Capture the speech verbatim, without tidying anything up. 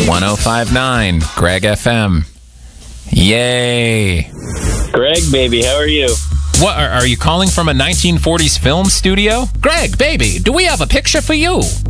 one oh five point nine Greg F M. Yay. Greg, baby, how are you? What, are, are you calling from a nineteen forties film studio? Greg, baby, do we have a picture for you?